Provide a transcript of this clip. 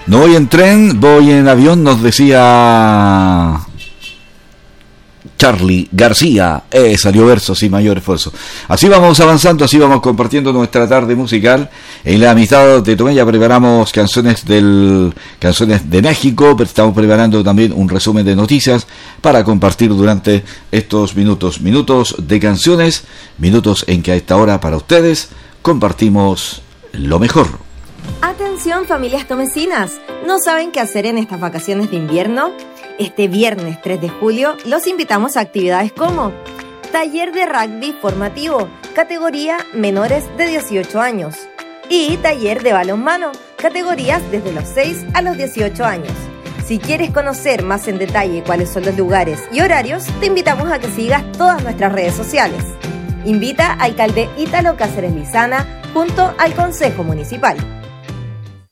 No voy en tren, voy en avión, nos decía Charly García. Salió verso sin mayor esfuerzo. Así vamos avanzando, así vamos compartiendo nuestra tarde musical. En la amistad de Tomé preparamos canciones de México, pero estamos preparando también un resumen de noticias para compartir durante estos minutos de canciones, minutos en que a esta hora para ustedes compartimos lo mejor. Atención, familias tomecinas, ¿no saben qué hacer en estas vacaciones de invierno? Este viernes 3 de julio los invitamos a actividades como taller de rugby formativo, categoría menores de 18 años, y taller de balonmano, categorías desde los 6 a los 18 años. Si quieres conocer más en detalle cuáles son los lugares y horarios, te invitamos a que sigas todas nuestras redes sociales. Invita alcalde Ítalo Cáceres Lizana junto al Consejo Municipal.